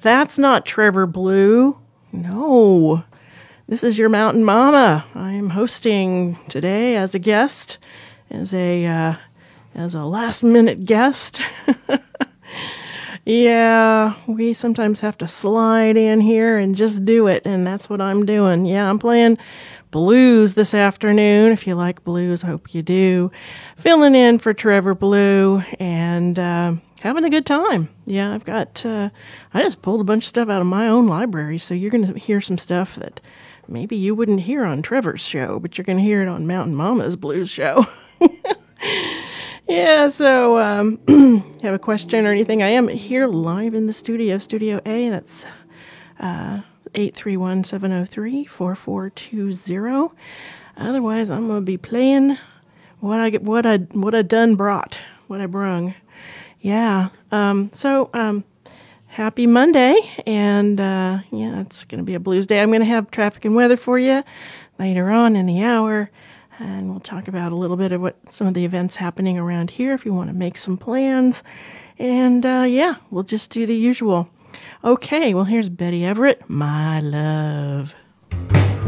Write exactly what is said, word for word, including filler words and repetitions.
That's not Trevor Blue. No. This is your Mountain Mama. I am hosting today as a guest, as a uh, as a last minute guest. Yeah, we sometimes have to slide in here and just do it, and that's what I'm doing. Yeah, I'm playing blues this afternoon. If you like blues, I hope you do. Filling in for Trevor Blue and uh, having a good time. Yeah, I've got, uh, I just pulled a bunch of stuff out of my own library, so you're going to hear some stuff that maybe you wouldn't hear on Trevor's show, but you're going to hear it on Mountain Mama's Blues show. Yeah, so um, have a question or anything? I am here live in the studio, Studio A. That's uh, eight three one, seven oh three, four four two zero. Otherwise, I'm going to be playing what I what I what I done brought, what I brung. Yeah. Um, so um, happy Monday, and uh, yeah, it's going to be a blues day. I'm going to have traffic and weather for you later on in the hour. And we'll talk about a little bit of what some of the events happening around here if you want to make some plans. And uh, yeah, we'll just do the usual. Okay, well, here's Betty Everett, My Love.